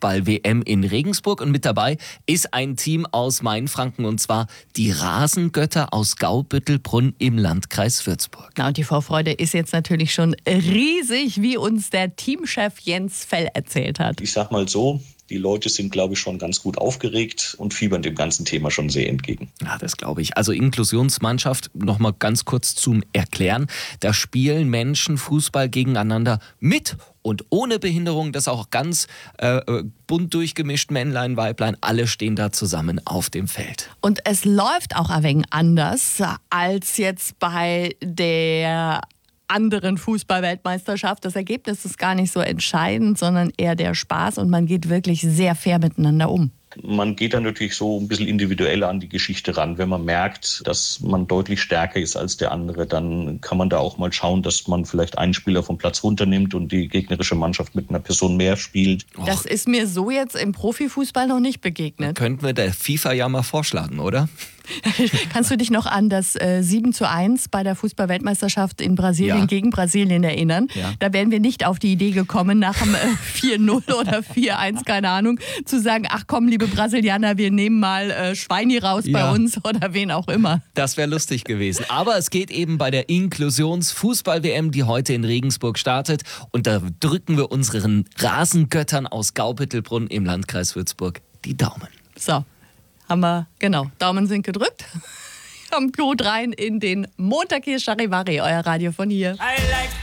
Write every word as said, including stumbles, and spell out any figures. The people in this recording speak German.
Fußball-W M in Regensburg und mit dabei ist ein Team aus Mainfranken und zwar die Rasengötter aus Gaubüttelbrunn im Landkreis Würzburg. Na, und die Vorfreude ist jetzt natürlich schon riesig, wie uns der Teamchef Jens Fell erzählt hat. Ich sag mal so, die Leute sind, glaube ich, schon ganz gut aufgeregt und fiebern dem ganzen Thema schon sehr entgegen. Ja, das glaube ich. Also Inklusionsmannschaft, nochmal ganz kurz zum Erklären. Da spielen Menschen Fußball gegeneinander mit und ohne Behinderung. Das auch ganz äh, bunt durchgemischt, Männlein, Weiblein, alle stehen da zusammen auf dem Feld. Und es läuft auch ein wenig anders als jetzt bei der anderen Fußball-Weltmeisterschaft. Das Ergebnis ist gar nicht so entscheidend, sondern eher der Spaß und man geht wirklich sehr fair miteinander um. Man geht dann natürlich so ein bisschen individueller an die Geschichte ran. Wenn man merkt, dass man deutlich stärker ist als der andere, dann kann man da auch mal schauen, dass man vielleicht einen Spieler vom Platz runternimmt und die gegnerische Mannschaft mit einer Person mehr spielt. Das ist mir so jetzt im Profifußball noch nicht begegnet. Könnten wir der FIFA ja mal vorschlagen, oder? Kannst du dich noch an das äh, sieben zu eins bei der Fußball-Weltmeisterschaft in Brasilien Ja. gegen Brasilien erinnern? Ja. Da wären wir nicht auf die Idee gekommen, nach dem äh, vier null oder vier eins, keine Ahnung, zu sagen, ach komm, liebe Brasilianer, wir nehmen mal äh, Schweini raus Ja. bei uns oder wen auch immer. Das wäre lustig gewesen. Aber es geht eben bei der Inklusions-Fußball-W M, die heute in Regensburg startet. Und da drücken wir unseren Rasengöttern aus Gaubüttelbrunn im Landkreis Würzburg die Daumen. So, haben wir, genau, Daumen sind gedrückt. Kommt gut rein in den Montag hier, Charivari, euer Radio von hier.